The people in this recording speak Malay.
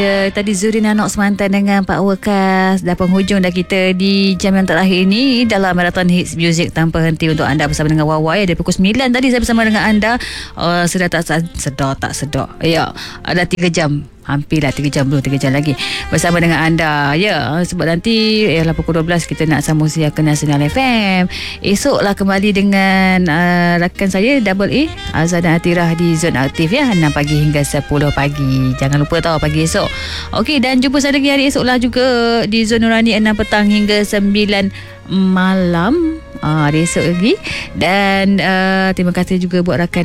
tadi Zurin Anok semantan dengan Pak Wakas. Dah penghujung dah kita di jam yang terakhir ini dalam Marathon Hits Music tanpa henti untuk anda bersama dengan Wawa ya. Dari pukul 9 tadi saya bersama dengan anda. Sudah tak sedar. Ya, ada 3 jam. Hampirlah 3 jam, belum 3 jam lagi bersama dengan anda ya. Sebab nanti ialah pukul 12 kita nak sambung siaran Nasional FM. Esoklah kembali dengan rakan saya Double A Azhar dan Atirah di Zon Aktif ya, 6 pagi hingga 10 pagi. Jangan lupa tahu pagi esok. Okey, dan jumpa saya lagi hari esoklah juga di Zon Nurani 6 petang hingga 9 malam. Hari esok lagi. Dan terima kasih juga buat rakan